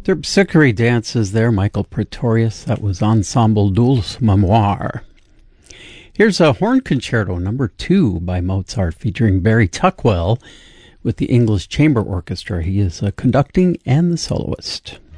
Terpsichore dances there, Michael Pretorius. That was Ensemble Dulce Memoir. Here's a horn concerto number 2 by Mozart featuring Barry Tuckwell with the English Chamber Orchestra. He is conducting and the soloist.